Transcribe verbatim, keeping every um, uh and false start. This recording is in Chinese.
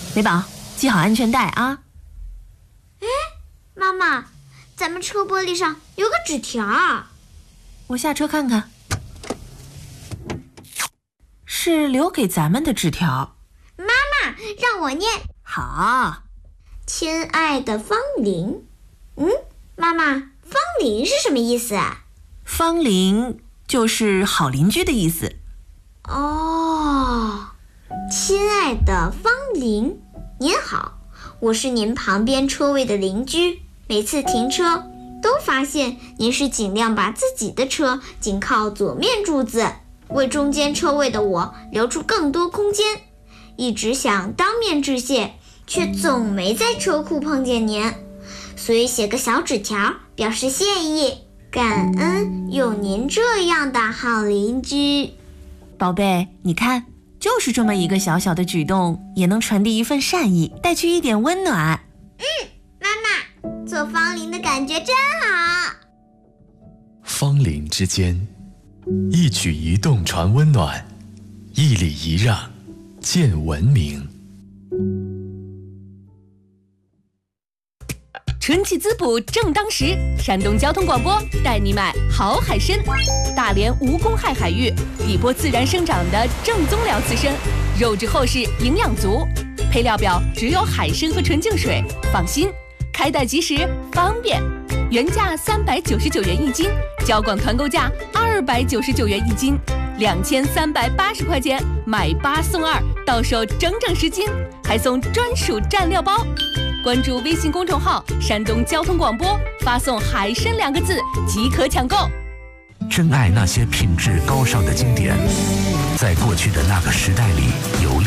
美宝，系好安全带啊。 哎，妈妈，咱们车玻璃上有个纸条。 我下车看看。是留给咱们的纸条。 妈妈，让我念。 好。 亲爱的方玲。嗯，妈妈，方玲是什么意思啊？ 方玲就是好邻居的意思。 哦，亲爱的方玲，您好，我是您旁边车位的邻居，每次停车都发现您是尽量把自己的车紧靠左面柱子，为中间车位的我留出更多空间，一直想当面致谢，却总没在车库碰见您，所以写个小纸条表示谢意，感恩有您这样的好邻居。 宝贝，你看，就是这么一个小小的举动，也能传递一份善意，带去一点温暖。 嗯，妈妈，做方玲的感觉真好。 方邻之间，一举一动传温暖，一礼一让见文明。 春季滋补正当时，山东交通广播带你买好海参，大连无公害海域，底波自然生长的正宗辽刺参，肉质厚实，营养足。配料表只有海参和纯净水，放心，开袋即时，方便。原价三百九十九元一斤，交广团购价二百九十九元一斤，两千三百八十块钱买八送二，到手整整十斤，还送专属蘸料包。关注微信公众号山东交通广播，发送海参两个字即可抢购。 珍爱那些品质高尚的经典，在过去的那个时代里有